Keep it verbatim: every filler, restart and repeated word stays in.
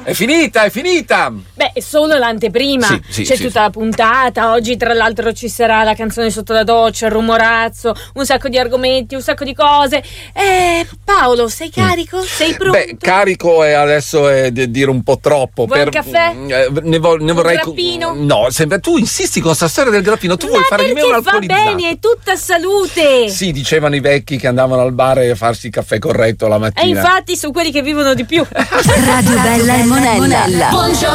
È finita, è finita! Beh, è solo l'anteprima. Sì, sì, C'è sì, tutta sì. la puntata. Oggi, tra l'altro, ci sarà la canzone sotto la doccia, il rumorazzo, un sacco di argomenti, un sacco di cose. Eh, Paolo, sei carico? Sei pronto? Beh, carico è adesso è di- dire un po' troppo. Vuoi per, un caffè? eh, ne, vo- ne Un vorrei. grappino? No, sembra, tu insisti con questa storia del grappino. Tu vuoi Ma fare di me un perché va alcolizzato? bene, è tutta salute. Sì, dicevano i vecchi che andavano al bar a farsi il caffè corretto la mattina. E infatti sono quelli che vivono di più. Radio Bella e Monella. Buongiorno